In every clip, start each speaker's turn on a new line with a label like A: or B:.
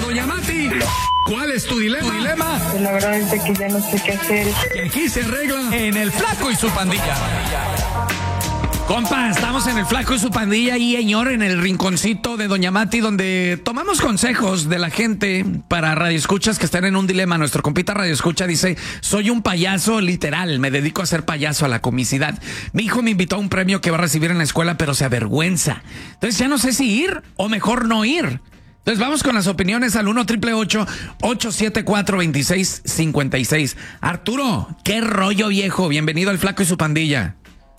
A: Doña Mati, ¿cuál es tu dilema?
B: Pues la verdad es de que ya no sé qué hacer.
A: Y aquí se arregla
C: En el Flaco y su pandilla. Compa, estamos en el Flaco y su pandilla y señor, en el rinconcito de Doña Mati, donde tomamos consejos de la gente para radioescuchas que están en un dilema. Nuestro compita radioescucha dice: soy un payaso literal, me dedico a ser payaso, a la comicidad. Mi hijo me invitó a un premio que va a recibir en la escuela, pero se avergüenza. Entonces ya no sé si ir o mejor no ir. Entonces vamos con las opiniones al 1-888-874-2656. Arturo, qué rollo, viejo. Bienvenido al Flaco y su pandilla.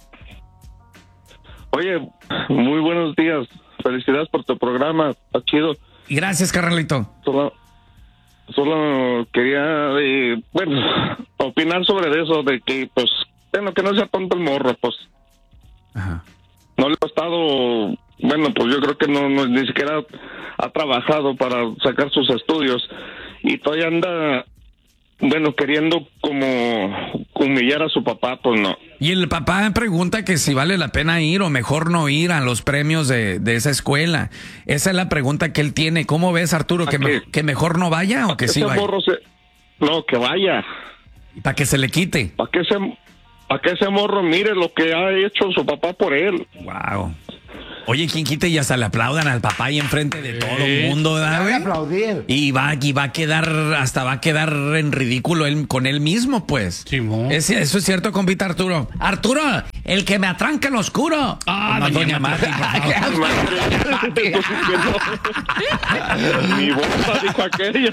D: Oye, muy buenos días. Felicidades por tu programa. Está chido.
C: Gracias, carnalito.
D: Solo quería, opinar sobre eso, de que, pues, bueno, que no sea tonto el morro, pues.
C: Ajá.
D: No le ha estado, bueno, pues yo creo que no ni siquiera ha trabajado para sacar sus estudios. Y todavía anda, bueno, queriendo como humillar a su papá, pues no.
C: Y el papá pregunta que si vale la pena ir o mejor no ir a los premios de esa escuela. Esa es la pregunta que él tiene. ¿Cómo ves, Arturo? ¿Que mejor no vaya o que sí vaya?
D: No, que vaya.
C: Para que se le quite.
D: Para que ese morro mire lo que ha hecho su papá por él.
C: Wow. Oye, ¿quién quite y hasta le aplaudan al papá ahí enfrente de todo el mundo, ¿verdad, güey?
E: Aplaudir.
C: Y va a quedar en ridículo con él mismo, pues.
A: Simón.
C: Eso es cierto, compita Arturo. Arturo, el que me atranca en lo oscuro.
A: Ah,
C: Doña Mati, por favor.
D: Mi bolsa dijo aquella.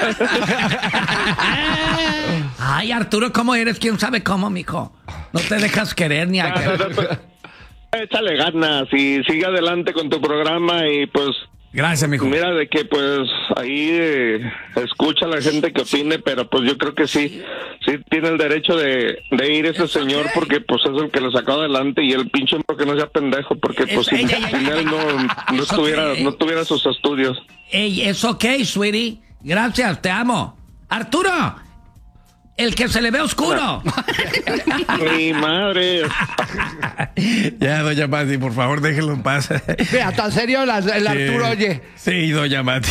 C: Ay, Arturo, ¿cómo eres? ¿Quién sabe cómo, mijo? No te dejas querer ni a querer.
D: Échale ganas y sigue adelante con tu programa y pues
C: Gracias, mijo.
D: mira de que pues ahí escucha a la gente que opine, pero pues yo creo que sí tiene el derecho de ir ese señor porque pues es el que lo sacó adelante y el pinche porque no sea pendejo porque pues sin él no tuviera sus estudios.
C: Ey, es ok, sweetie. Gracias, te amo. Arturo, el que se le ve oscuro.
D: Mi madre.
C: Ya, doña Mati, por favor, déjenlo en paz.
E: Mira, tan serio el Arturo, oye.
C: Sí, doña Mati.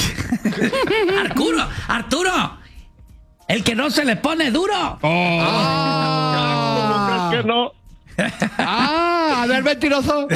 C: Arturo, el que no se le pone duro.
D: ¿Cómo crees que no?
E: A ver, mentiroso.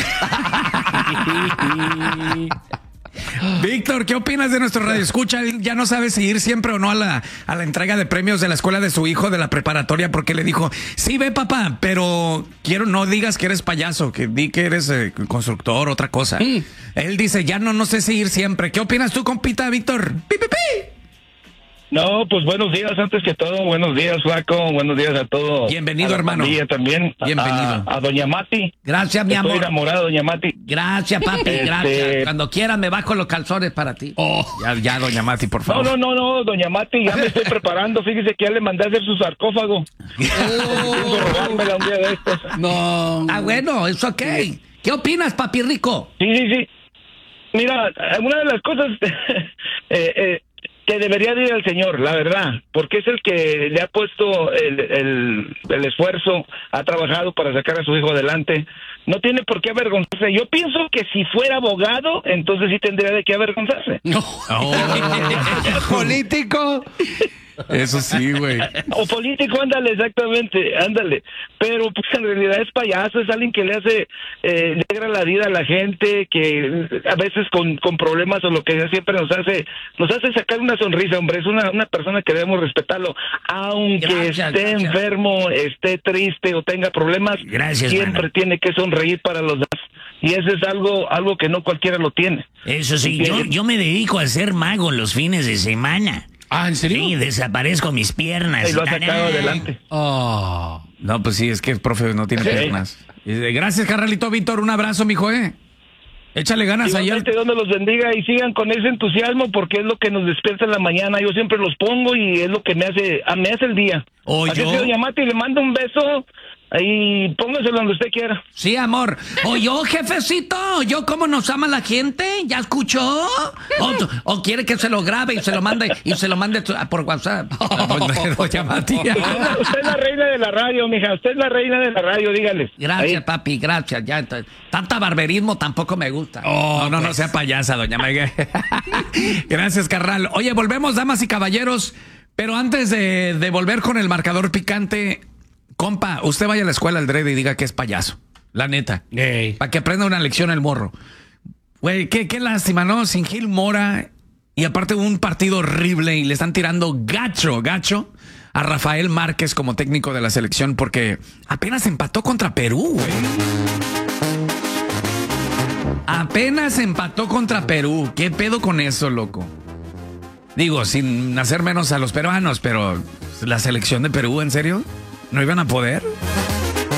C: Víctor, ¿qué opinas de nuestro radioescucha? Él ya no sabe si ir siempre o no a la entrega de premios de la escuela de su hijo de la preparatoria porque le dijo: sí, ve, papá, pero no digas que eres payaso, que di que eres constructor, otra cosa. Él dice: ya no sé si ir siempre. ¿Qué opinas tú, compita, Víctor? ¡Pi, pi, pi!
F: No, pues buenos días, antes que todo, buenos días, Flaco, buenos días a todos.
C: Bienvenido, hermano.
F: También.
C: Bienvenido.
F: A Doña Mati.
C: Gracias, mi amor.
F: Estoy enamorado, Doña Mati.
C: Gracias, papi, gracias. Cuando quieras me bajo los calzones para ti. Ya, doña Mati, por favor.
F: No, Doña Mati, ya me estoy preparando, fíjese que ya le mandé a hacer su sarcófago. Pienso robármela un día de estos.
E: No.
C: Ah, bueno, es ok. ¿Qué opinas, papi rico?
F: Sí. Mira, una de las cosas que debería de ir al señor, la verdad, porque es el que le ha puesto el esfuerzo, ha trabajado para sacar a su hijo adelante. No tiene por qué avergonzarse. Yo pienso que si fuera abogado, entonces sí tendría de qué avergonzarse.
C: No.
E: Político.
C: Eso sí, güey.
F: O político, ándale, exactamente, ándale. Pero pues en realidad es payaso, es alguien que le hace, le alegra la vida a la gente, que a veces con problemas o lo que sea siempre nos hace sacar una sonrisa, hombre. Es una persona que debemos respetarlo, aunque esté enfermo, esté triste o tenga problemas, siempre
C: mano.
F: Tiene que sonreír para los demás. Y eso es algo que no cualquiera lo tiene.
G: Eso sí, yo me dedico a ser mago los fines de semana.
A: Ah, ¿en serio?
G: Sí, desaparezco mis piernas.
F: Y lo ha sacado adelante.
C: No, pues sí, es que el profe no tiene piernas. Gracias, carnalito Víctor. Un abrazo, mijo, Échale ganas ayer.
F: Dios me los bendiga y sigan con ese entusiasmo porque es lo que nos despierta en la mañana. Yo siempre los pongo y es lo que me hace el día. Así que, doña Mati, le mando un beso Ahí póngaselo donde usted quiera.
C: Sí, amor. O yo, jefecito, yo cómo nos ama la gente, ¿ya escuchó? O quiere que se lo grabe y se lo mande por WhatsApp. Doña Matías.
F: Usted es la reina de la radio, mija. Usted es la reina de la radio, dígale.
C: Gracias,
F: Ahí.
C: papi, gracias. Ya, tanta barberismo tampoco me gusta. No sea payasa, doña Maga. Gracias, carnal. Oye, volvemos, damas y caballeros. Pero antes de volver con el marcador picante, compa, usted vaya a la escuela al Drede y diga que es payaso. La neta. Para que aprenda una lección el morro. Güey, qué lástima, ¿no? Sin Gil Mora. Y aparte un partido horrible y le están tirando gacho a Rafael Márquez como técnico de la selección porque apenas empató contra Perú, güey. Apenas empató contra Perú. ¿Qué pedo con eso, loco? Digo, sin hacer menos a los peruanos, pero la selección de Perú, ¿en serio? ¿No iban a poder?